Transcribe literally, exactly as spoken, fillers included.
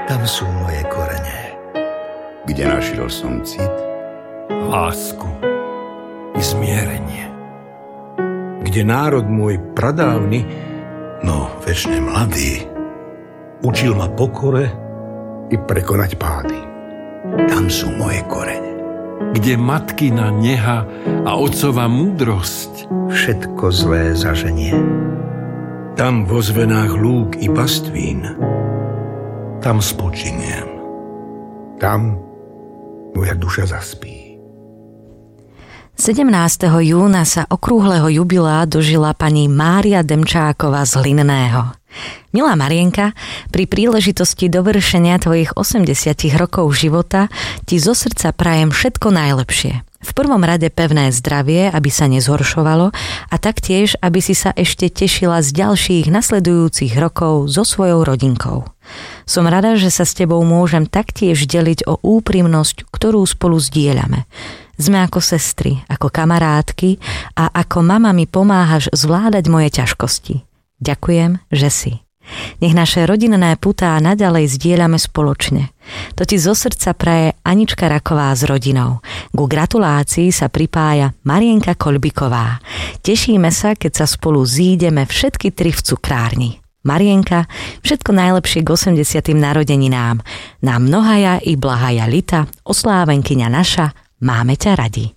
Tam sú moje korene. Kde našiel som cit? Lásku i zmierenie. Kde národ môj pradávny, no večne mladý, učil ma pokore i prekonať pády. Tam sú moje korene. Kde matkina neha a otcova múdrosť všetko zlé zaženie. Tam vo zvenách lúk i pastvín, tam spočiniem. Tam moja duša zaspí. sedemnásteho júna sa okrúhleho jubilea dožila pani Mária Demčáková z Hlinného. Milá Marienka, pri príležitosti dovršenia tvojich osemdesiat rokov života ti zo srdca prajem všetko najlepšie. V prvom rade pevné zdravie, aby sa nezhoršovalo, a taktiež, aby si sa ešte tešila z ďalších nasledujúcich rokov so svojou rodinkou. Som rada, že sa s tebou môžem taktiež deliť o úprimnosť, ktorú spolu zdieľame. Sme ako sestry, ako kamarátky a ako mama mi pomáhaš zvládať moje ťažkosti. Ďakujem, že si. Nech naše rodinné putá naďalej zdieľame spoločne. To ti zo srdca praje Anička Raková s rodinou. Ku gratulácii sa pripája Marienka Kolbiková. Tešíme sa, keď sa spolu zídeme všetky tri v cukrárni. Marienka, všetko najlepšie k osemdesiatym narodeninám. Na mnohaja i blahaja lita, oslávenkyňa naša, máme ťa radi.